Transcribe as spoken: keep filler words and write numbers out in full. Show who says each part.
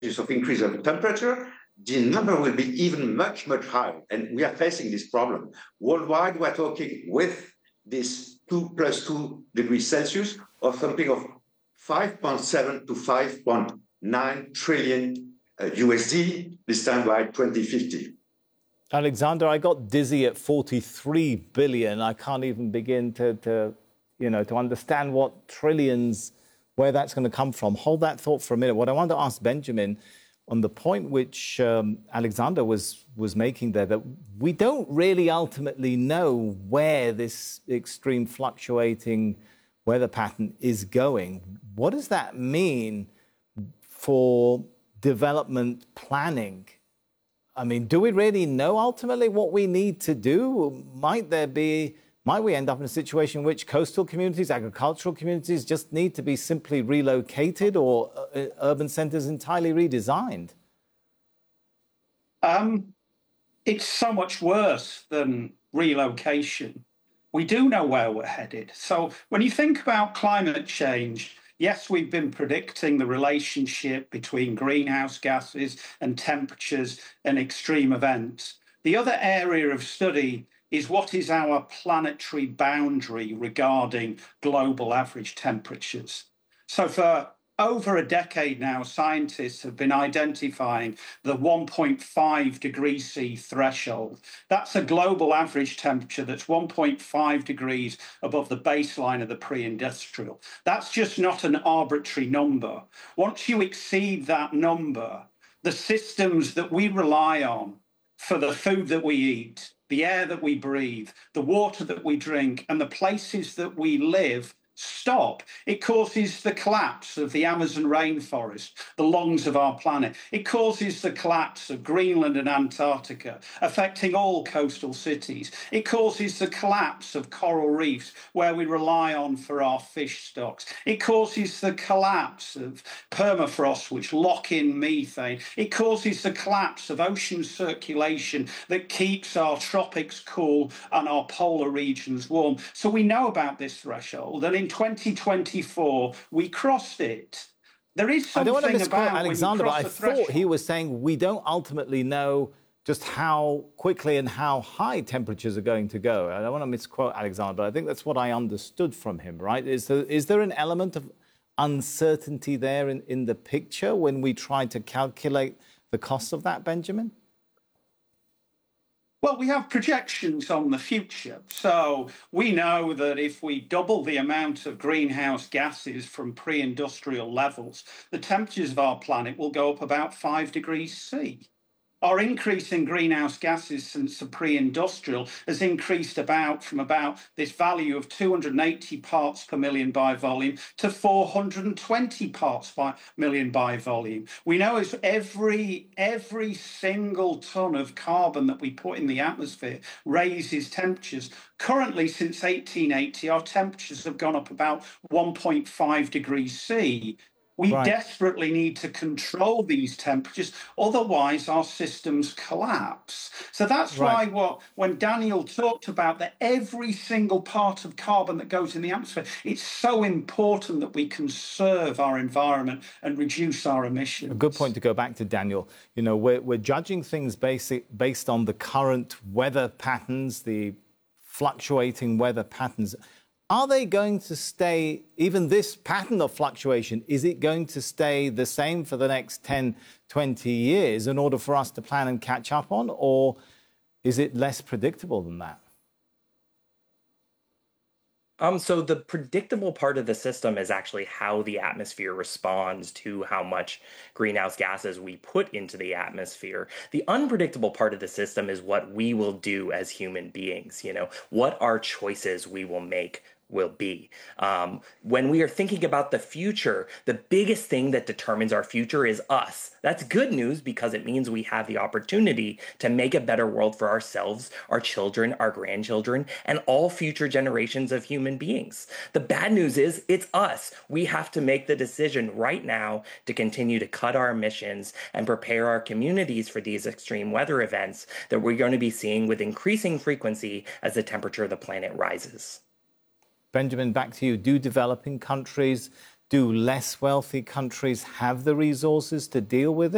Speaker 1: of increase of temperature, the number will be even much, much higher. And we are facing this problem. Worldwide, we're talking with this two plus two degrees Celsius of something of five point seven to five point nine trillion uh, U S D, this time by twenty fifty.
Speaker 2: Alexander, I got dizzy at forty-three billion. I can't even begin to, to, you know, to understand what trillions, where that's going to come from. Hold that thought for a minute. What I wanted to ask Benjamin, on the point which um, Alexander was, was making there, that we don't really ultimately know where this extreme fluctuating weather pattern is going. What does that mean for development planning? I mean, do we really know ultimately what we need to do? Might there be, might we end up in a situation in which coastal communities, agricultural communities just need to be simply relocated, or uh, urban centres entirely redesigned?
Speaker 3: Um, it's so much worse than relocation. We do know where we're headed. So when you think about climate change, yes, we've been predicting the relationship between greenhouse gases and temperatures and extreme events. The other area of study is what is our planetary boundary regarding global average temperatures. So for over a decade now, scientists have been identifying the one point five degrees C threshold. That's a global average temperature that's one point five degrees above the baseline of the pre-industrial. That's just not an arbitrary number. Once you exceed that number, the systems that we rely on for the food that we eat, the air that we breathe, the water that we drink, and the places that we live stop. It causes the collapse of the Amazon rainforest, the lungs of our planet. It causes the collapse of Greenland and Antarctica, affecting all coastal cities. It causes the collapse of coral reefs, where we rely on for our fish stocks. It causes the collapse of permafrost, which lock in methane. It causes the collapse of ocean circulation that keeps our tropics cool and our polar regions warm. So we know about this threshold, and in twenty twenty-four, we crossed it. There is something
Speaker 2: I don't want to misquote
Speaker 3: about
Speaker 2: Alexander, but I thought
Speaker 3: threshold.
Speaker 2: he was saying we don't ultimately know just how quickly and how high temperatures are going to go. I don't want to misquote Alexander, but I think that's what I understood from him, right? Is there, is there an element of uncertainty there in, in the picture when we try to calculate the cost of that, Benjamin?
Speaker 3: Well, we have projections on the future. So we know that if we double the amount of greenhouse gases from pre-industrial levels, the temperatures of our planet will go up about five degrees C. Our increase in greenhouse gases since the pre-industrial has increased about from about this value of two hundred eighty parts per million by volume to four hundred twenty parts per million by volume. We know as every, every single ton of carbon that we put in the atmosphere raises temperatures. Currently, since eighteen eighty, our temperatures have gone up about one point five degrees C. We
Speaker 2: Right.
Speaker 3: desperately need to control these temperatures, otherwise our systems collapse. So that's
Speaker 2: Right.
Speaker 3: why what when Daniel talked about that every single part of carbon that goes in the atmosphere, it's so important that we conserve our environment and reduce our emissions.
Speaker 2: A good point to go back to, Daniel. You know, we're, we're judging things basic, based on the current weather patterns, the fluctuating weather patterns. Are they going to stay, even this pattern of fluctuation, is it going to stay the same for the next ten, twenty years in order for us to plan and catch up on? Or is it less predictable than that?
Speaker 4: Um, so the predictable part of the system is actually how the atmosphere responds to how much greenhouse gases we put into the atmosphere. The unpredictable part of the system is what we will do as human beings, you know, what our choices we will make will be. Um, when we are thinking about the future, the biggest thing that determines our future is us. That's good news because it means we have the opportunity to make a better world for ourselves, our children, our grandchildren, and all future generations of human beings. The bad news is it's us. We have to make the decision right now to continue to cut our emissions and prepare our communities for these extreme weather events that we're going to be seeing with increasing frequency as the temperature of the planet rises.
Speaker 2: Benjamin, back to you. Do developing countries, do less wealthy countries have the resources to deal with it?